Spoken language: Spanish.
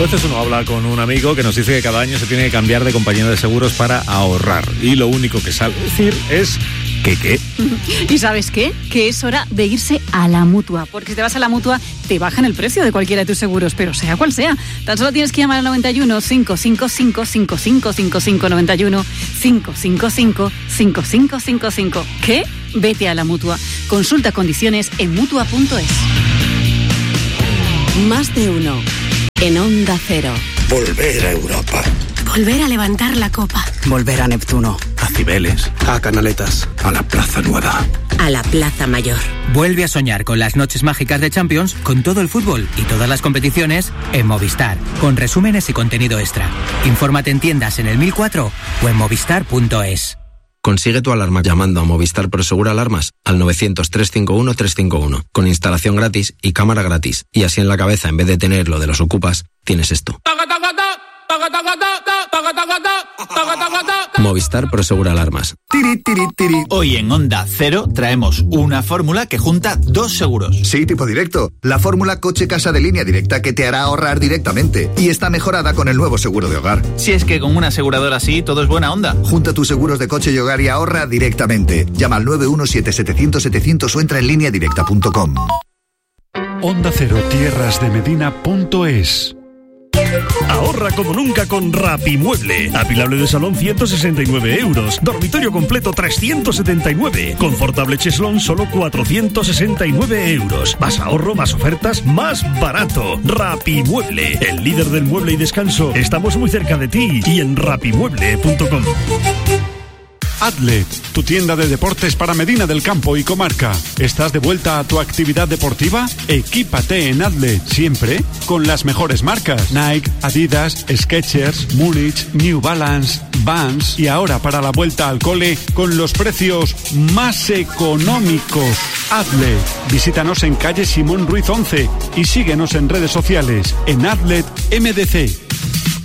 veces uno habla con un amigo que nos dice que cada año se tiene que cambiar de compañía de seguros para ahorrar. Y lo único que sabe decir es que ¿qué? ¿Y sabes qué? Que es hora de irse a la Mutua. Porque si te vas a la Mutua, te bajan el precio de cualquiera de tus seguros, pero sea cual sea. Tan solo tienes que llamar al 91 555 5555 91 555 5555. ¿Qué? Vete a la Mutua. Consulta condiciones en Mutua.es. Más de uno. En Onda Cero. Volver a Europa. Volver a levantar la copa. Volver a Neptuno. A Cibeles. A Canaletas. A la Plaza Nueva. A la Plaza Mayor. Vuelve a soñar con las noches mágicas de Champions, con todo el fútbol y todas las competiciones en Movistar, con resúmenes y contenido extra. Infórmate en tiendas en el 1004 o en movistar.es. Consigue tu alarma llamando a Movistar Prosegur Alarmas al 900-351-351, con instalación gratis y cámara gratis. Y así en la cabeza, en vez de tener lo de los ocupas, tienes esto. Movistar Prosegur Alarmas. Hoy en Onda Cero traemos una fórmula que junta dos seguros. Sí, tipo directo. La fórmula coche-casa de Línea Directa, que te hará ahorrar directamente. Y está mejorada con el nuevo seguro de hogar. Si es que con una aseguradora así todo es buena onda. Junta tus seguros de coche y hogar y ahorra directamente. Llama al 917-700-700 o entra en lineadirecta.com. Onda Cero Tierras de Medina.es. Ahorra como nunca con Rapimueble. Apilable de salón 169 euros. Dormitorio completo 379. Confortable cheslón solo 469 euros. Más ahorro, más ofertas, más barato. Rapimueble, el líder del mueble y descanso. Estamos muy cerca de ti y en rapimueble.com. Adlet, tu tienda de deportes para Medina del Campo y comarca. ¿Estás de vuelta a tu actividad deportiva? Equípate en Adlet, siempre con las mejores marcas. Nike, Adidas, Skechers, Múnich, New Balance, Vans y ahora para la vuelta al cole con los precios más económicos. Adlet, visítanos en calle Simón Ruiz 11 y síguenos en redes sociales en Adlet MDC.